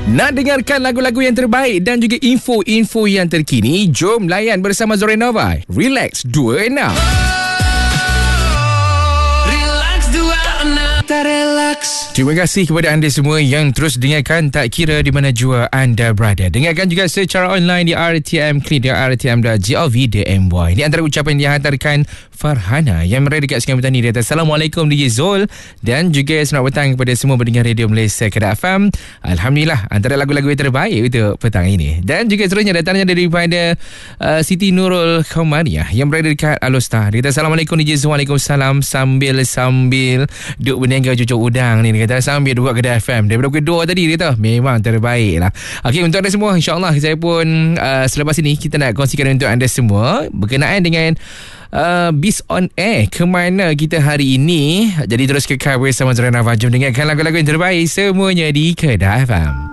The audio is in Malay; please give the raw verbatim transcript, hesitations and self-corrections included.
Nak dengarkan lagu-lagu yang terbaik dan juga info-info yang terkini? Jom layan bersama Zorenova. Relax dua enam. Terima kasih kepada anda semua yang terus dengarkan tak kira di mana jua anda berada. Dengarkan juga secara online di R T M Click dan r t m dot gov dot m y. Ini antara ucapan yang dihantarkan Farhana yang berada dekat Sungai Petani. Dia kata, Assalamualaikum D J Zul dan juga selamat petang kepada semua pendengar Radio Malaysia Kedah F M. Alhamdulillah, antara lagu-lagu yang terbaik untuk petang ini. Dan juga seterusnya datangnya daripada uh, Siti Nurul Khomariah yang berada dekat Alostar. Dia kata, Assalamualaikum D J Zul. Waalaikumsalam. Sambil-sambil duk berniaga cucuk udang ni. Dia kata, sambil duduk Kedah F M. Daripada pukul dua tadi dia kata, memang terbaik lah. Okey, untuk anda semua, insyaAllah saya pun uh, selepas ini kita nak kongsikan untuk anda semua berkenaan dengan Uh, Bis on Air ke mana kita hari ini. Jadi terus kekal bersama Zorenova. Jom dengarkan lagu-lagu yang terbaik semuanya di Kedah F M.